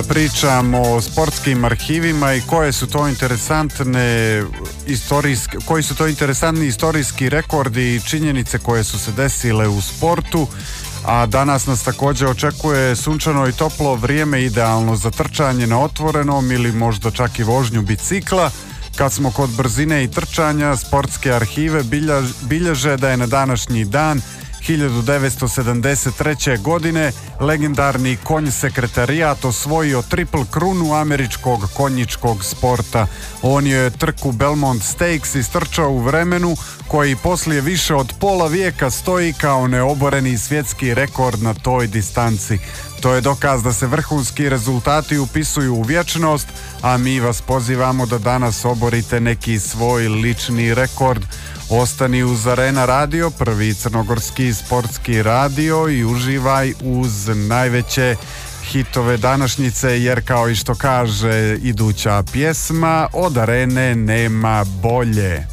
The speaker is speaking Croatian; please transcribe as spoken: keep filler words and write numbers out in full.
Pričamo o sportskim arhivima i koje su to interesantne istorijske, koji su to interesantni istorijski rekordi i činjenice koje su se desile u sportu. A danas nas također očekuje sunčano i toplo vrijeme, idealno za trčanje na otvorenom ili možda čak i vožnju bicikla. Kad smo kod brzine i trčanja, sportske arhive bilježe da je na današnji dan hiljadu devetsto sedamdeset treće. godine legendarni konj Sekretarijat osvojio triple krunu američkog konjičkog sporta. On je trku Belmont Stakes istrčao u vremenu koji poslije više od pola vijeka stoji kao neoboreni svjetski rekord na toj distanci. To je dokaz da se vrhunski rezultati upisuju u vječnost, a mi vas pozivamo da danas oborite neki svoj lični rekord. Ostani uz Arena Radio, prvi crnogorski sportski radio, i uživaj uz najveće hitove današnjice, jer kao i što kaže iduća pjesma, od Arene nema bolje.